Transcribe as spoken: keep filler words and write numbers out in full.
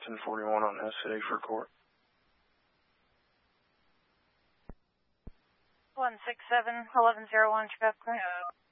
ten forty-one on S A for court. one six seven, eleven oh one, Chicago.